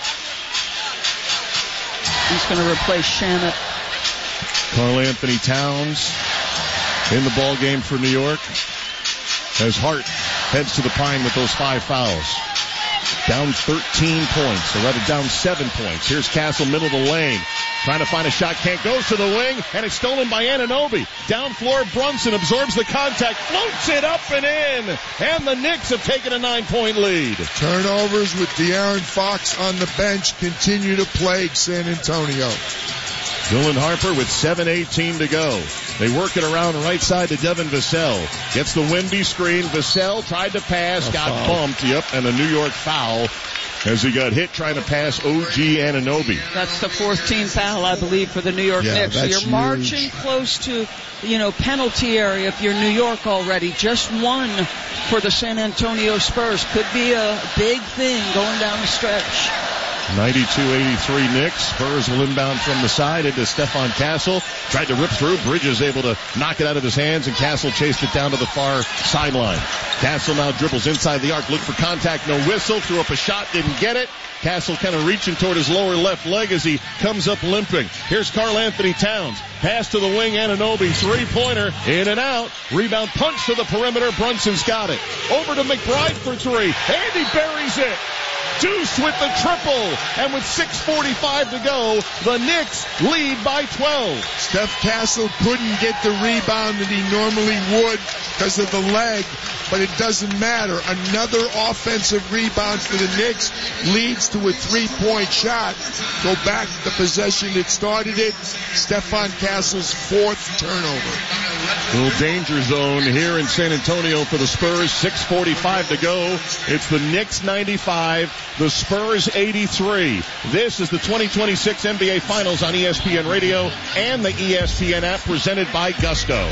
S4: He's going to replace Shamet.
S2: Karl Anthony Towns in the ball game for New York as Hart heads to the pine with those 5 fouls. down 13 points. So let it down 7 points. Here's Castle, middle of the lane. Trying to find a shot, can't go to the wing, and it's stolen by Anunoby. Down floor, Brunson absorbs the contact, floats it up and in, and the Knicks have taken a 9-point lead.
S3: Turnovers with De'Aaron Fox on the bench continue to plague San Antonio.
S2: Dylan Harper with 7:18 to go. They work it around right side to Devin Vassell. Gets the Wemby screen. Vassell tried to pass, got bumped. Yep, and a New York foul as he got hit trying to pass OG Anunoby.
S4: That's the 4th team foul, I believe, for the New York Knicks. So you're marching close to, penalty area if you're New York already. Just one for the San Antonio Spurs. Could be a big thing going down the stretch.
S2: 92-83 Knicks. Spurs will inbound from the side into Stephon Castle. Tried to rip through. Bridges able to knock it out of his hands, and Castle chased it down to the far sideline. Castle now dribbles inside the arc. Look for contact. No whistle. Threw up a shot. Didn't get it. Castle kind of reaching toward his lower left leg as he comes up limping. Here's Karl Anthony Towns. Pass to the wing. Anunoby. Three-pointer. In and out. Rebound punch to the perimeter. Brunson's got it. Over to McBride for three. And he buries it. Deuce with the triple, and with 6:45 to go, the Knicks lead by 12.
S3: Steph Castle couldn't get the rebound that he normally would because of the leg, but it doesn't matter. Another offensive rebound for the Knicks leads to a 3-point shot. Go back to the possession that started it. Stephon Castle's 4th turnover.
S2: Little danger zone here in San Antonio for the Spurs. 6:45 to go. It's the Knicks 95. The Spurs 83. This is the 2026 NBA Finals on ESPN Radio and the ESPN app, presented by Gusto.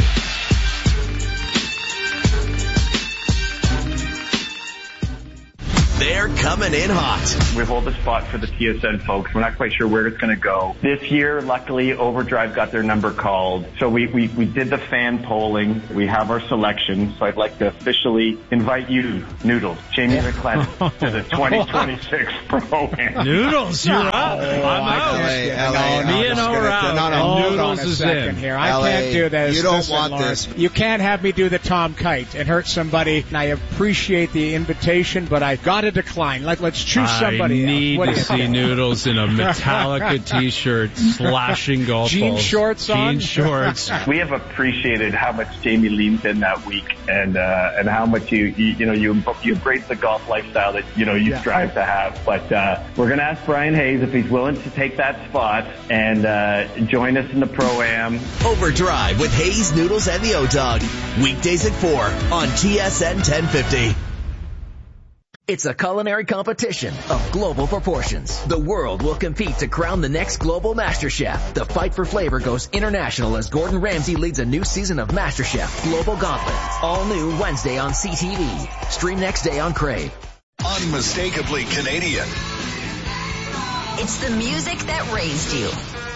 S6: They're coming in hot.
S9: We hold the spot for the TSN folks. We're not quite sure where it's going to go. This year, luckily, Overdrive got their number called. So we did the fan polling. We have our selection. So I'd like to officially invite you, Noodles, Jamie McLennan, to the 2026 Pro-Am.
S8: Noodles, you're up. I'm out. Me and O are out. Noodles is in.
S16: Here. I can't do this.
S21: You don't
S16: Listen,
S21: want
S16: Lawrence,
S21: this.
S16: You can't have me do the Tom Kite and hurt somebody. And I appreciate the invitation, but I've got to decline. Let's choose somebody
S8: I need
S16: else.
S8: to see Noodles in a Metallica t-shirt slashing golf
S16: Jean
S8: balls.
S16: shorts on?
S8: Jean shorts.
S9: We have appreciated how much Jamie leans in that week and how much you embrace the golf lifestyle that, you strive to have. But, we're going to ask Brian Hayes if he's willing to take that spot and, join us in the Pro-Am.
S6: Overdrive with Hayes, Noodles, and the O-Dog. Weekdays at 4 on TSN 1050.
S22: It's a culinary competition of global proportions. The world will compete to crown the next global master chef. The fight for flavor goes international as Gordon Ramsay leads a new season of MasterChef Global Gauntlet. All new Wednesday on CTV. Stream next day on Crave.
S13: Unmistakably Canadian.
S23: It's the music that raised you.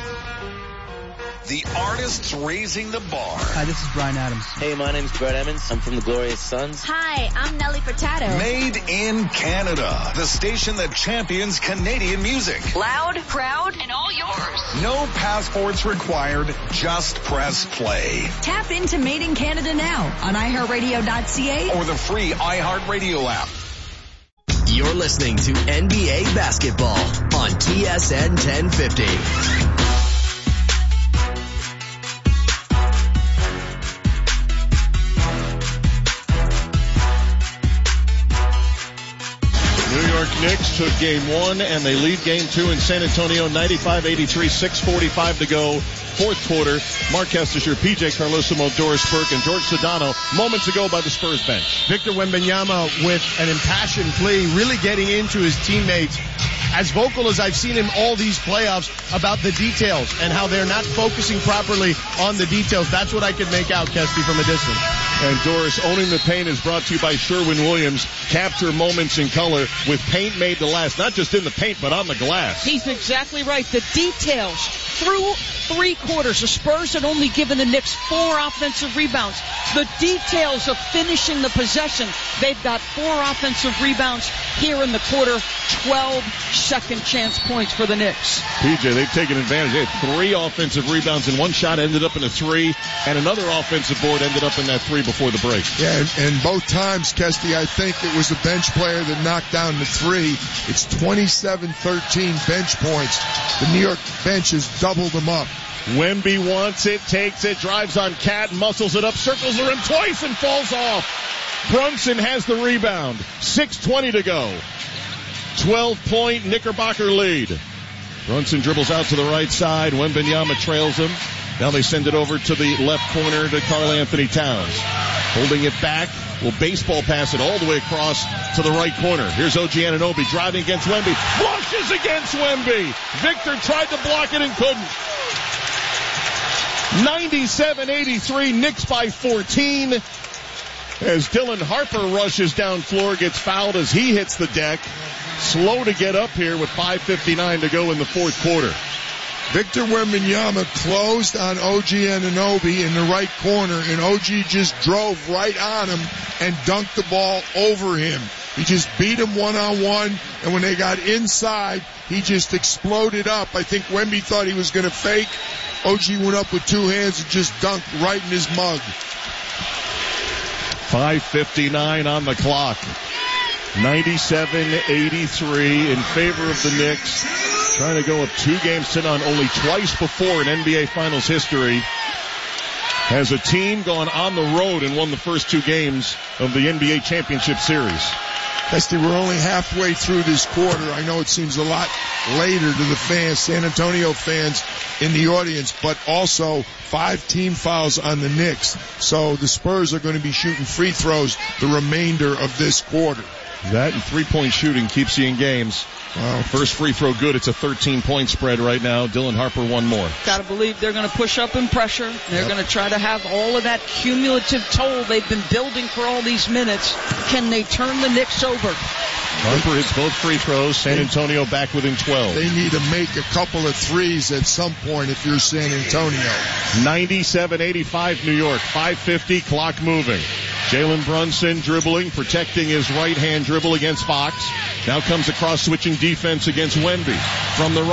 S13: The artists raising the bar.
S24: Hi, this is Brian Adams.
S25: Hey, my name's Brett Emmons. I'm from the Glorious Sons.
S23: Hi, I'm Nelly Furtado.
S13: Made in Canada. The station that champions Canadian music.
S23: Loud, proud, and all yours.
S13: No passports required. Just press play.
S23: Tap into Made in Canada now on iHeartRadio.ca
S13: or the free iHeartRadio app.
S6: You're listening to NBA Basketball on TSN 1050.
S2: Knicks took game 1 and they lead game 2 in San Antonio, 95-83, 6:45 to go, 4th quarter. Mark Kestecher, PJ Carlosimo, Doris Burke, and George Sedano moments ago by the Spurs bench.
S17: Victor Wembanyama with an impassioned plea, really getting into his teammates. As vocal as I've seen him all these playoffs about the details and how they're not focusing properly on the details. That's what I could make out, Kesty, from a distance.
S2: And Doris, owning the paint is brought to you by Sherwin-Williams. Capture moments in color with paint made to last, not just in the paint, but on the glass.
S4: He's exactly right. The details through 3 quarters. The Spurs had only given the Knicks 4 offensive rebounds. The details of finishing the possession. They've got 4 offensive rebounds here in the quarter. 12 second chance points for the Knicks.
S2: PJ, they've taken advantage. They had 3 offensive rebounds and 1 shot ended up in a 3, and another offensive board ended up in that 3 before the break.
S3: Yeah, and both times, Kesty, I think it was a bench player that knocked down the 3. It's 27-13 bench points. The New York bench has doubled them up.
S2: Wemby wants it, takes it, drives on Cat, muscles it up, circles the rim twice and falls off. Brunson has the rebound. 6:20 to go. 12-point Knickerbocker lead. Brunson dribbles out to the right side. Wembanyama trails him. Now they send it over to the left corner to Karl Anthony Towns. Holding it back. Will baseball pass it all the way across to the right corner. Here's OG Anunoby driving against Wemby. Flushes against Wemby. Victor tried to block it and couldn't. 97-83, Knicks by 14. As Dylan Harper rushes down floor, gets fouled as he hits the deck. Slow to get up here with 5:59 to go in the fourth quarter.
S3: Victor Wembanyama closed on OG Anunoby in the right corner, and OG just drove right on him and dunked the ball over him. He just beat him one-on-one, and when they got inside, he just exploded up. I think Wemby thought he was going to fake. OG went up with 2 hands and just dunked right in his mug.
S2: 5:59 on the clock. 97-83 in favor of the Knicks. Trying to go up 2 games to none. Only twice before in NBA Finals history has a team gone on the road and won the first 2 games of the NBA Championship Series.
S3: Esty, we're only halfway through this quarter. I know it seems a lot later to the fans, San Antonio fans in the audience, but also 5 team fouls on the Knicks. So the Spurs are going to be shooting free throws the remainder of this quarter.
S2: That and 3-point shooting keeps you in games. Wow. First free throw good. It's a 13-point spread right now. Dylan Harper 1 more.
S4: Gotta believe they're gonna push up in pressure. They're gonna try to have all of that cumulative toll they've been building for all these minutes. Can they turn the Knicks over?
S2: Harper hits both free throws. San Antonio back within 12.
S3: They need to make a couple of threes at some point if you're San Antonio.
S2: 97-85 New York. 5:50, clock moving. Jalen Brunson dribbling, protecting his right-hand dribble against Fox. Now comes across switching defense against Wemby. From the right.